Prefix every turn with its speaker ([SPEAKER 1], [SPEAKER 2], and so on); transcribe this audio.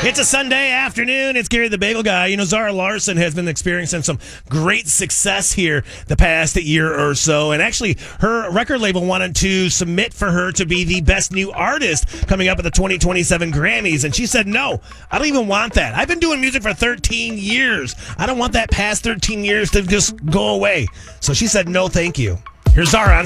[SPEAKER 1] It's a Sunday afternoon. It's Gary the Bagel Guy. You know, Zara Larson has been experiencing some great success here the past year or so. And actually, her record label wanted to submit for her to be the best new artist coming up at the 2027 Grammys. And she said, no, I don't even want that. I've been doing music for 13 years. I don't want that past 13 years to just go away. So she said, no, thank you. Here's Zara on